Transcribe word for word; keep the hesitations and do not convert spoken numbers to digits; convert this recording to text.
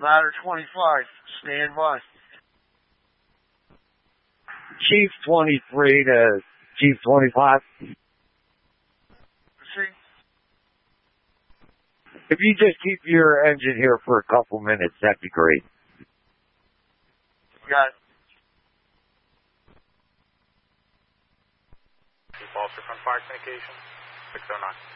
Ladder twenty-five, stand by. Chief twenty-three to Chief twenty-five. See? If you just keep your engine here for a couple minutes, that'd be great. Got it. Chief Officer, front fire communication, six oh nine.